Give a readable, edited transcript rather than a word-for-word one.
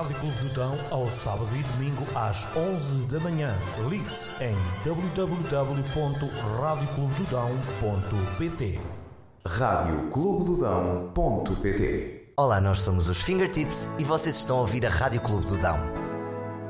Rádio Clube do Dão ao sábado e domingo às 11 da manhã. Ligue-se em www.radioclubedodão.pt. radioclubedodão.pt. Olá, nós somos os Fingertips e vocês estão a ouvir a Rádio Clube do Dão.